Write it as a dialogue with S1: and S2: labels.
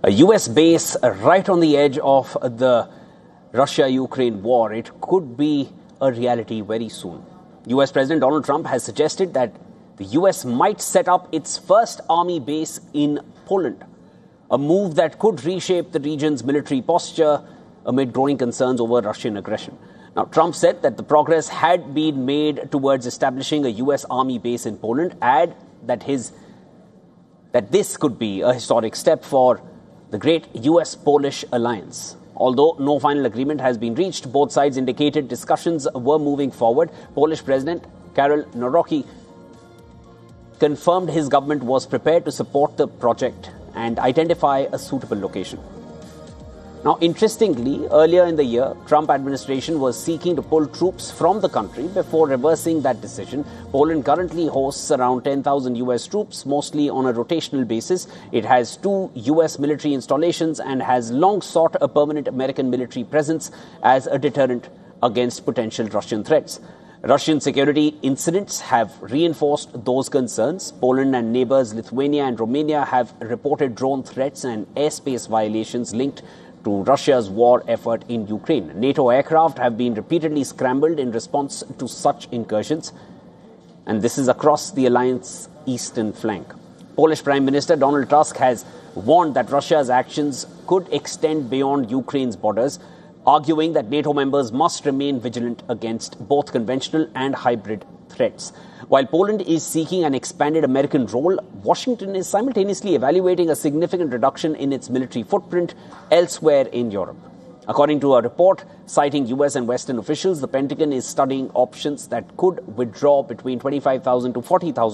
S1: A US base right on the edge of the Russia-Ukraine war. It could be a reality very soon. US President Donald Trump has suggested that the US might set up its first army base in Poland, a move that could reshape the region's military posture amid growing concerns over Russian aggression. Now, Trump said that the progress had been made towards establishing a US army base in Poland, and that this could be a historic step for the great US-Polish alliance. Although no final agreement has been reached, both sides indicated discussions were moving forward. Polish President Karol Nawrocki confirmed his government was prepared to support the project and identify a suitable location. Now, interestingly, earlier in the year, Trump administration was seeking to pull troops from the country before reversing that decision. Poland currently hosts around 10,000 US troops, mostly on a rotational basis. It has 2 US military installations and has long sought a permanent American military presence as a deterrent against potential Russian threats. Russian security incidents have reinforced those concerns. Poland and neighbors Lithuania and Romania have reported drone threats and airspace violations linked to Russia's war effort in Ukraine. NATO aircraft have been repeatedly scrambled in response to such incursions, and this is across the alliance's eastern flank. Polish Prime Minister Donald Tusk has warned that Russia's actions could extend beyond Ukraine's borders, arguing that NATO members must remain vigilant against both conventional and hybrid threats. While Poland is seeking an expanded American role, Washington is simultaneously evaluating a significant reduction in its military footprint elsewhere in Europe. According to a report citing US and Western officials, the Pentagon is studying options that could withdraw between 25,000 to 40,000